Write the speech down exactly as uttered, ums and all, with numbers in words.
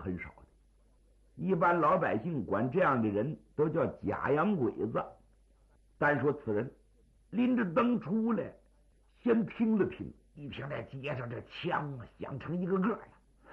很少的。一般老百姓管这样的人都叫假洋鬼子。单说此人，拎着灯出来，先听了听，一听在街上这枪啊响成一个个呀，